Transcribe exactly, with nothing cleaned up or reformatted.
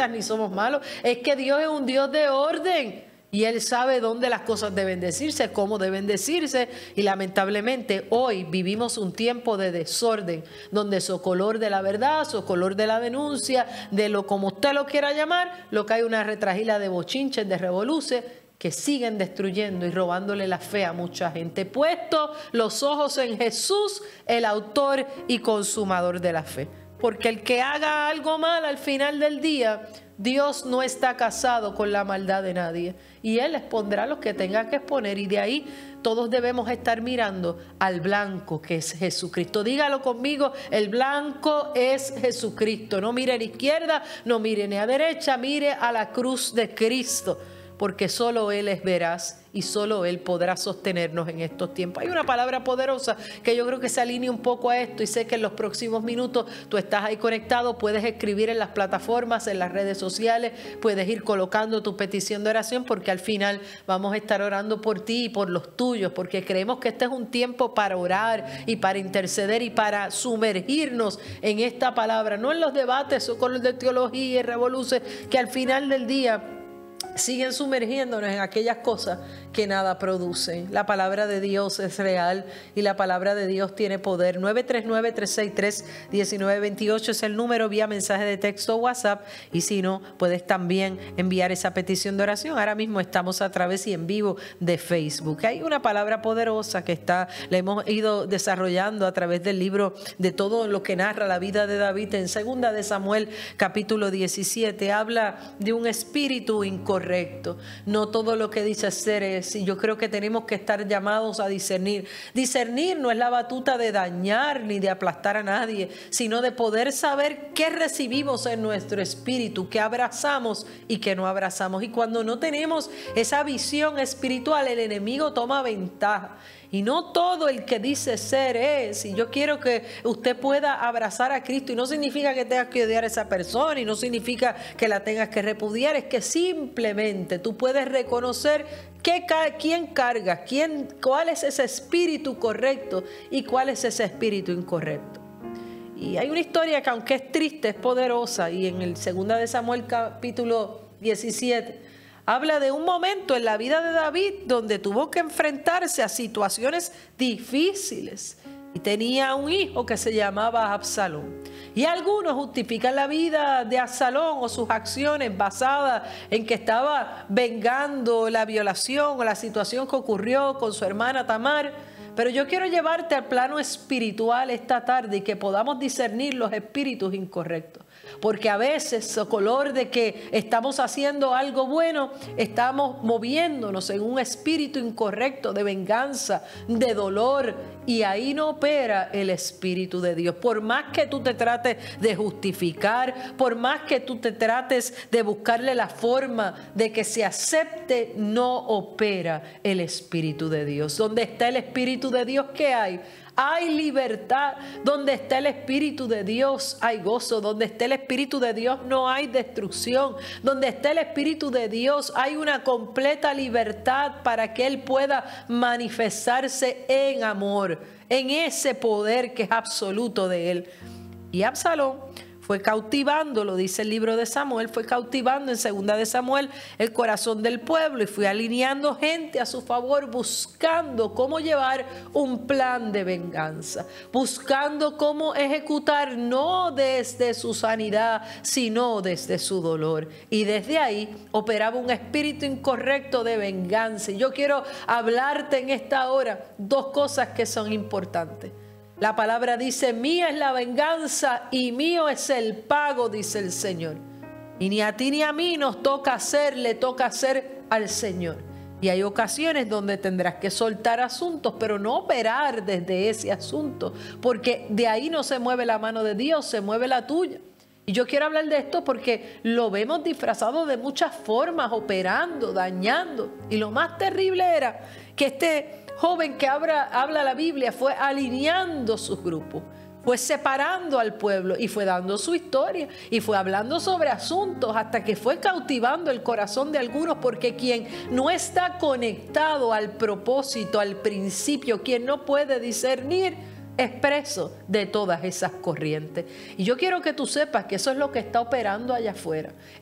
violentas ni somos malos. Es que Dios es un Dios de orden. Y Él sabe dónde las cosas deben decirse, cómo deben decirse. Y lamentablemente hoy vivimos un tiempo de desorden, donde socolor de la verdad, socolor de la denuncia, de lo como usted lo quiera llamar, lo que hay una retragila de bochinches, de revoluces, que siguen destruyendo y robándole la fe a mucha gente. Puesto los ojos en Jesús, el autor y consumador de la fe. Porque el que haga algo mal al final del día, Dios no está casado con la maldad de nadie. Y Él expondrá los que tenga que exponer. Y de ahí todos debemos estar mirando al blanco, que es Jesucristo. Dígalo conmigo, el blanco es Jesucristo. No mire a la izquierda, no mire ni a derecha, mire a la cruz de Cristo. Porque solo Él es veraz y solo Él podrá sostenernos en estos tiempos. Hay una palabra poderosa que yo creo que se alinea un poco a esto, y sé que en los próximos minutos tú estás ahí conectado, puedes escribir en las plataformas, en las redes sociales, puedes ir colocando tu petición de oración, porque al final vamos a estar orando por ti y por los tuyos, porque creemos que este es un tiempo para orar y para interceder y para sumergirnos en esta palabra, no en los debates o con los de teología y revoluciones que al final del día siguen sumergiéndonos en aquellas cosas que nada producen. La palabra de Dios es real y la palabra de Dios tiene poder. nueve tres nueve, tres seis tres, uno nueve dos ocho es el número vía mensaje de texto o WhatsApp, y si no, puedes también enviar esa petición de oración. Ahora mismo estamos a través y en vivo de Facebook. Hay una palabra poderosa que está, la hemos ido desarrollando a través del libro de todo lo que narra la vida de David. En segunda de Samuel capítulo diecisiete habla de un espíritu incorrecto. No todo lo que dice ser es, y yo creo que tenemos que estar llamados a discernir. Discernir no es la batuta de dañar ni de aplastar a nadie, sino de poder saber qué recibimos en nuestro espíritu, qué abrazamos y qué no abrazamos. Y cuando no tenemos esa visión espiritual, el enemigo toma ventaja. Y no todo el que dice ser es. Y yo quiero que usted pueda abrazar a Cristo. Y no significa que tengas que odiar a esa persona. Y no significa que la tengas que repudiar. Es que simplemente tú puedes reconocer qué, quién carga, quién, cuál es ese espíritu correcto y cuál es ese espíritu incorrecto. Y hay una historia que, aunque es triste, es poderosa. Y en el segunda de Samuel capítulo diecisiete... habla de un momento en la vida de David donde tuvo que enfrentarse a situaciones difíciles. Y tenía un hijo que se llamaba Absalón. Y algunos justifican la vida de Absalón o sus acciones basadas en que estaba vengando la violación o la situación que ocurrió con su hermana Tamar. Pero yo quiero llevarte al plano espiritual esta tarde y que podamos discernir los espíritus incorrectos. Porque a veces, a color de que estamos haciendo algo bueno, estamos moviéndonos en un espíritu incorrecto de venganza, de dolor, y ahí no opera el Espíritu de Dios. Por más que tú te trates de justificar, por más que tú te trates de buscarle la forma de que se acepte, no opera el Espíritu de Dios. ¿Dónde está el Espíritu de Dios? ¿Qué hay? Hay libertad. Donde está el Espíritu de Dios hay gozo. Donde está el Espíritu de Dios no hay destrucción. Donde está el Espíritu de Dios hay una completa libertad para que Él pueda manifestarse en amor, en ese poder que es absoluto de Él. Y Absalón fue cautivando, lo dice el libro de Samuel, fue cautivando en segunda de Samuel el corazón del pueblo y fue alineando gente a su favor, buscando cómo llevar un plan de venganza, buscando cómo ejecutar no desde su sanidad, sino desde su dolor. Y desde ahí operaba un espíritu incorrecto de venganza. Y yo quiero hablarte en esta hora dos cosas que son importantes. La palabra dice, mía es la venganza y mío es el pago, dice el Señor. Y ni a ti ni a mí nos toca hacer, le toca hacer al Señor. Y hay ocasiones donde tendrás que soltar asuntos, pero no operar desde ese asunto, porque de ahí no se mueve la mano de Dios, se mueve la tuya. Y yo quiero hablar de esto porque lo vemos disfrazado de muchas formas, operando, dañando. Y lo más terrible era que este joven que habla, habla la Biblia fue alineando sus grupos, fue separando al pueblo y fue dando su historia y fue hablando sobre asuntos hasta que fue cautivando el corazón de algunos, porque quien no está conectado al propósito, al principio, quien no puede discernir, es preso de todas esas corrientes. Y yo quiero que tú sepas que eso es lo que está operando allá afuera.